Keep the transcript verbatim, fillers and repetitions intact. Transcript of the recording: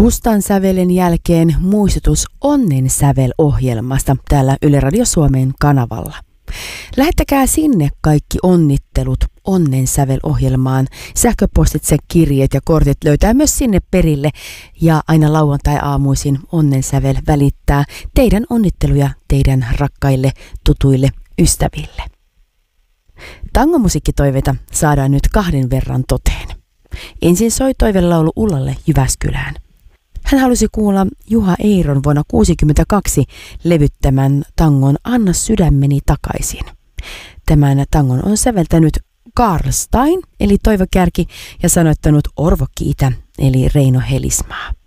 Mustan sävelen jälkeen muistutus Onnen sävel-ohjelmasta täällä Yle Radio Suomen kanavalla. Lähettäkää sinne kaikki onnittelut Onnen sävel-ohjelmaan. Sähköpostitse, kirjeet ja kortit löytää myös sinne perille. Ja aina lauantai-aamuisin Onnen sävel välittää teidän onnitteluja teidän rakkaille, tutuille, ystäville. Tangomusiikkitoiveita saadaan nyt kahden verran toteen. Ensin soi toivelaulu Ullalle Jyväskylään. Hän halusi kuulla Juha Eiron vuonna tuhatyhdeksänsataakuusikymmentäkaksi levyttämän tangon Anna sydämeni takaisin. Tämän tangon on säveltänyt Karl Stein eli Toivo Kärki ja sanoittanut Orvo Kiitä eli Reino Helismaa.